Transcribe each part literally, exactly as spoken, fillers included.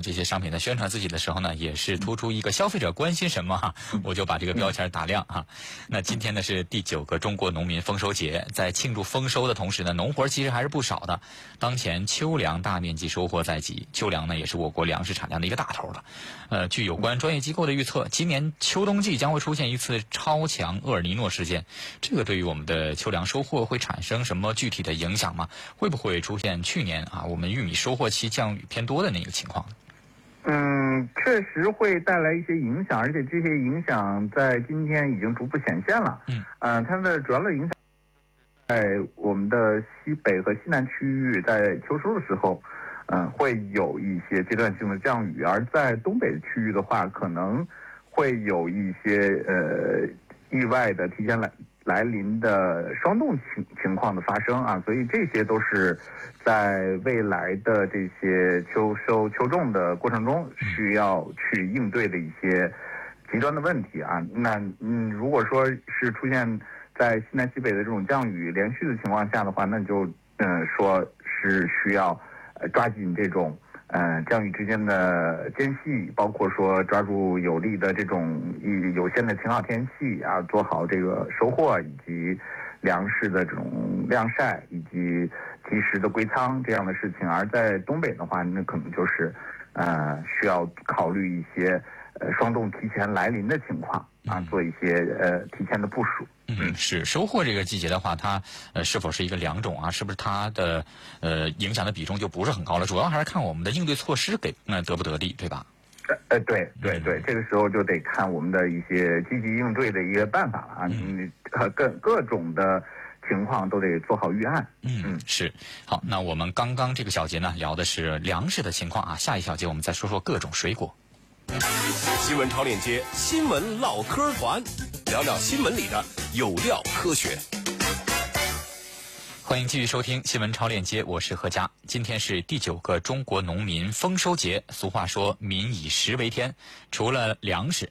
这些商品在宣传自己的时候呢，也是突出一个消费者关心什么哈，我就把这个标签打亮哈。那今天呢是第九个中国农民丰收节，在庆祝丰收的同时呢，农活其实还是不少的。当前秋粮大面积收获在即，秋粮呢也是我国粮食产量的一个大头了。呃，据有关专业机构的预测，今年秋冬季将会出现一次超强厄尔尼诺事件，这个对于我们的秋粮收获会产生什么具体的影响吗？会不会出现去年啊我们玉米收获期降雨偏多的那个情况呢？ 嗯，确实会带来一些影响，而且这些影响在今天已经逐步显现了。嗯，呃，它的主要的影响在我们的西北和西南区域，在秋收的时候，嗯、呃，会有一些阶段性的降雨，而在东北区域的话，可能会有一些呃意外的提前来来临的霜冻情情况的发生啊，所以这些都是在未来的这些秋收秋种的过程中需要去应对的一些极端的问题啊。那嗯，如果说是出现在西南西北的这种降雨连续的情况下的话，那就嗯、呃、说是需要呃抓紧这种呃降雨之间的间隙，包括说抓住有利的这种有限的晴好天气啊，做好这个收获以及粮食的这种晾晒以及及时的归仓这样的事情。而在东北的话，那可能就是呃需要考虑一些呃霜冻提前来临的情况啊，做一些呃提前的部署。 嗯，是收获这个季节的话，它呃是否是一个良种啊？是不是它的呃影响的比重就不是很高了？主要还是看我们的应对措施给呃得不得力，对吧？ 呃，对对对，这个时候就得看我们的一些积极应对的一个办法了啊，嗯，各各种的情况都得做好预案。 嗯嗯，是。好，那我们刚刚这个小节呢聊的是粮食的情况啊，下一小节我们再说说各种水果。 新闻超链接，新闻唠嗑团，聊聊新闻里的有料科学。 欢迎继续收听新闻超链接，我是何佳。今天是第九个中国农民丰收节，俗话说民以食为天，除了粮食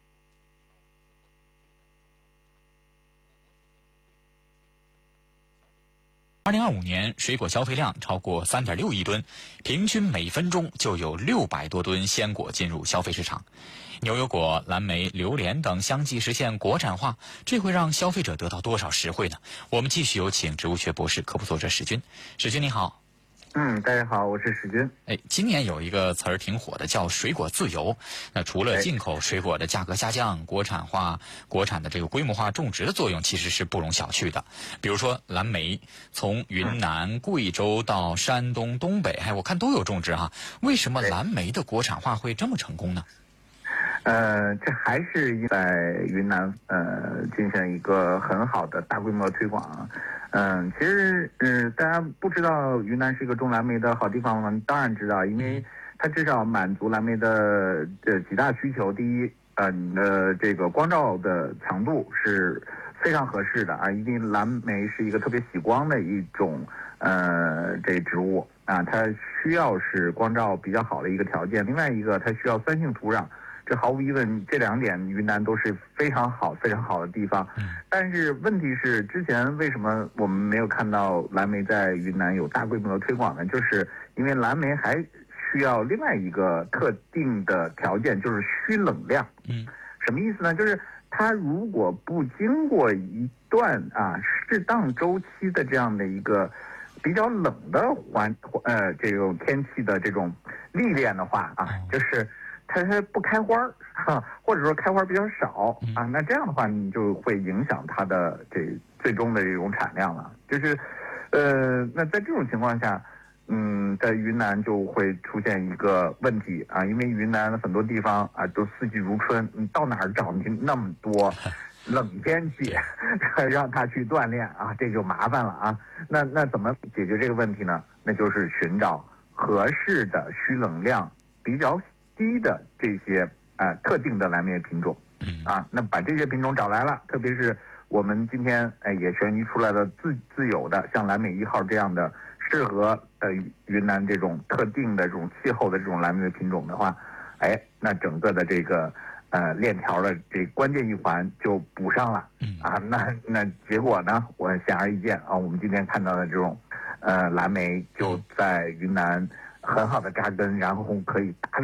二零二五年水果消费量超过 三点六亿吨，平均每分钟就有六百多吨鲜果进入消费市场。牛油果、蓝莓、榴莲等相继实现国产化，这会让消费者得到多少实惠呢？我们继续有请植物学博士、科普作者史军。史军你好。 嗯，大家好，我是史军。 哎，今年有一个词儿挺火的，叫水果自由。那除了进口水果的价格下降，国产化、国产的这个规模化种植的作用其实是不容小觑的。比如说蓝莓，从云南、贵州到山东、东北，哎，我看都有种植哈。为什么蓝莓的国产化会这么成功呢？ 呃，这还是在云南呃进行一个很好的大规模推广。嗯，其实嗯、呃，大家不知道云南是一个种蓝莓的好地方吗？当然知道，因为它至少满足蓝莓的呃几大需求。第一，呃，你的这个光照的强度是非常合适的啊，因为蓝莓是一个特别喜光的一种呃这植物啊，它需要是光照比较好的一个条件。另外一个，它需要酸性土壤。这毫无疑问，这两点云南都是非常好、非常好的地方。但是问题是，之前为什么我们没有看到蓝莓在云南有大规模的推广呢？就是因为蓝莓还需要另外一个特定的条件，就是需冷量。嗯，什么意思呢？就是它如果不经过一段啊适当周期的这样的一个比较冷的环呃这种天气的这种历练的话啊，就是它它不开花儿哈，或者说开花比较少啊，那这样的话你就会影响它的这最终的这种产量了。就是，呃，那在这种情况下，嗯，在云南就会出现一个问题啊，因为云南很多地方啊都四季如春，你到哪儿找你那么多冷天气，让他去锻炼啊，这就麻烦了啊。那那怎么解决这个问题呢？那就是寻找合适的需冷量比较低的这些呃特定的蓝莓品种，啊，那把这些品种找来了，特别是我们今天哎也选育出来的自自有的像蓝莓一号这样的适合呃云南这种特定的这种气候的这种蓝莓的品种的话，哎，那整个的这个呃链条的这关键一环就补上了，啊，那那结果呢，我显而易见啊，我们今天看到的这种呃蓝莓就在云南很好的扎根，然后可以大